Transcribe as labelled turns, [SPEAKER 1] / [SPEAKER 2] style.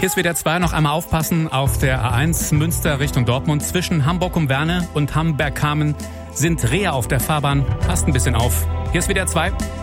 [SPEAKER 1] Hier ist WDR 2, noch einmal aufpassen auf der A1 Münster Richtung Dortmund. Zwischen Hamburg um Werne und Hamburg-Kamen sind Rehe auf der Fahrbahn. Passt ein bisschen auf. Hier ist WDR 2.